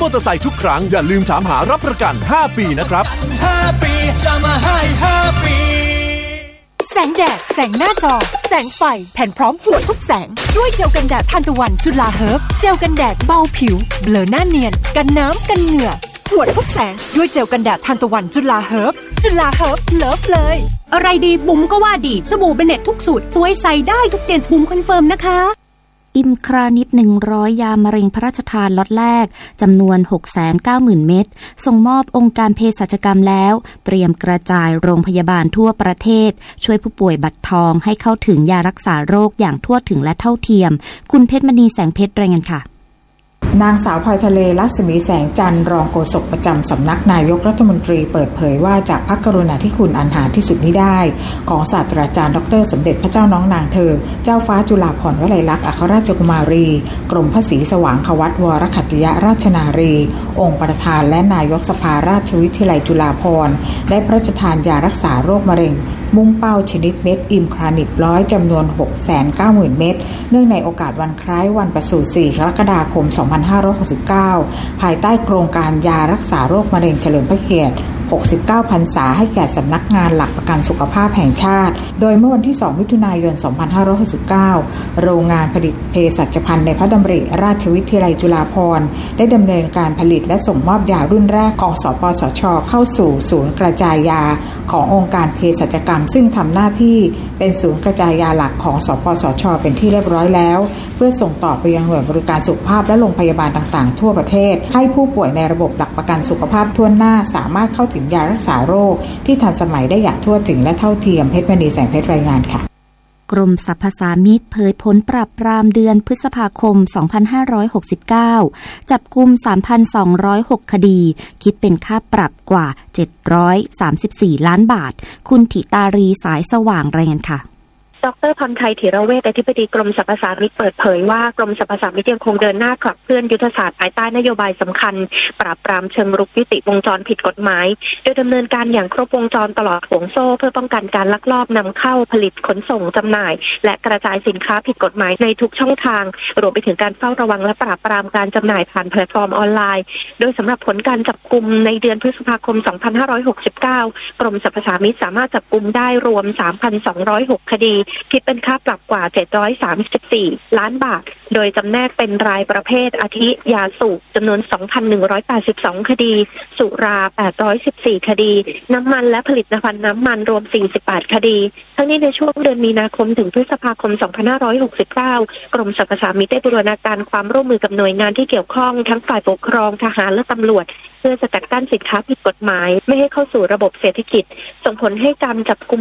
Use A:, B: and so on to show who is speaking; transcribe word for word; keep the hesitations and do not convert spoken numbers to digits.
A: มอเตอร์ไซค์ทุกครั้งอย่าลืมถามหารับประกันห้าปีนะครับ
B: ห้าปีจะมาให้ห้าปี
C: แสงแดดแสงหน้าจอแสงไฟแผ่นพร้อมหัวทุกแสงด้วยเจลกันแดดทานตะวันจุฬาเฮิร์บเจลกันแดดเบาผิวเบลอหน้าเนียนกันน้ำกันเหงื่อหัวทุกแสงด้วยเจลกันแดดทานตะวันจุฬาเฮิร์บจุฬาเฮิร์บเลิฟเลย
D: อะไรดีบุ๋มก็ว่าดีสบู่เบเน็ตทุกสูตรสวยใส่ได้ทุกเจนบุ๋มคอนเฟิร์มนะคะ
E: อิมครานิปหนึ่งร้อยยามะเร็งพระราชทานล็อตแรกจำนวน หกแสนเก้าหมื่น เม็ดส่งมอบองค์การเภสัชกรรมแล้วเตรียมกระจายโรงพยาบาลทั่วประเทศช่วยผู้ป่วยบัตรทองให้เข้าถึงยารักษาโรคอย่างทั่วถึงและเท่าเทียมคุณเพชรมณีแสงเพชรรายงานค่ะ
F: นางสาวพลอยทะเลลักษมีแสงจันทร์รองโฆษกประจำสำนักนายกรัฐมนตรีเปิดเผยว่าจากพระกรุณาธิคุณอันหาที่สุดมิได้ของศาสตราจารย์ดรสมเด็จพระเจ้าน้องนางเธอเจ้าฟ้าจุฬาภรณ์วลัยลักษณ์อัครราชกุมารีกรมพระศรีสว่างควัตวรขัตติยราชนารีองค์ประธานและนายกสภาราชวิทยาลัยจุฬาภรณ์ได้พระราชทานยารักษาโรคมะเร็งมุ่งเป้าชนิดเม็ดอิมครานิปร้อยจำนวน หกแสนเก้าหมื่น เม็ดเนื่องในโอกาสวันคล้ายวันประสูติสี่กรกฎาคมสองพันห้าร้อยหกสิบเก้าภายใต้โครงการยารักษาโรคมะเร็งเฉลิมพระเกียรติหกสิบเก้าพรรษาให้แก่สำนักงานหลักประกันสุขภาพแห่งชาติโดยเมื่อวันที่สองมิถุนายนสองพันห้าร้อยหกสิบเก้าโรงงานผลิตเภสัชภัณฑ์ในพระดำริราชวิทยาลัยจุฬาภรณ์ได้ดำเนินการผลิตและส่งมอบยารุ่นแรกของสปสช.เข้าสู่ศูนย์กระจายยาขององค์การเภสัชกรรมซึ่งทำหน้าที่เป็นศูนย์กระจายยาหลักของสปสช.เป็นที่เรียบร้อยแล้วเพื่อส่งต่อไปยังหน่วยบริการสุขภาพและโรงพยาบาลต่างๆทั่วประเทศให้ผู้ป่วยในระบบหลักประกันสุขภาพทั่วหน้าสามารถเข้าถึงยารักษาโรคที่ทันสมัยได้อย่างทั่วถึงและเท่าเทียมเพชรมณีแสงเพชรรายงานค่ะ
E: กรมสรรพสามิตเผยผลปราบปรามเดือนพฤษภาคมสองพันห้าร้อยหกสิบเก้าจับกุม สามพันสองร้อยหก คดีคิดเป็นค่าปรับกว่าเจ็ดร้อยสามสิบสี่ล้านบาทคุณธิตารีสายสว่างรายงานค่ะ
G: ดร.พรชัยธีระเวชอธิบดีกรมสรรพสามิตเปิดเผยว่ากรมสรรพสามิตยังคงเดินหน้าขับเคลื่อนยุทธศาสตร์ภายใต้นโยบายสำคัญปราบปรามเชิงรุกยุติวงจรผิดกฎหมายโดยดำเนินการอย่างครบวงจรตลอดห่วงโซ่เพื่อป้องกันการลักลอบนำเข้าผลิตขนส่งจำหน่ายและกระจายสินค้าผิดกฎหมายในทุกช่องทางรวมไปถึงการเฝ้าระวังและปราบปรามการจำหน่ายผ่านแพลตฟอร์มออนไลน์โดยสำหรับผลการจับกุมในเดือนพฤษภาคมสองพันห้าร้อยหกสิบเก้ากรมสรรพสามิตสามารถจับกุมได้รวม สามพันสองร้อยหก คดีคิดเป็นค่าปรับกว่าเจ็ดร้อยสามสิบสี่ล้านบาทโดยจำแนกเป็นรายประเภทอาทิยาสูบจำนวน สองพันหนึ่งร้อยแปดสิบสอง คดีสุราแปดร้อยสิบสี่คดีน้ำมันและผลิตภัณฑ์น้ำมันรวมสี่สิบแปดคดีทั้งนี้ในช่วงเดือนมีนาคมถึงพฤษภาคมสองพันห้าร้อยหกสิบเก้ากรมสรรพสามิตได้บูรณาการความร่วมมือกับหน่วยงานที่เกี่ยวข้องทั้งฝ่ายปกครองทหารและตำรวจเพื่อสกัดกั้นสินค้าผิดกฎหมายไม่ให้เข้าสู่ระบบเศรษฐกิจส่งผลให้การจับกุม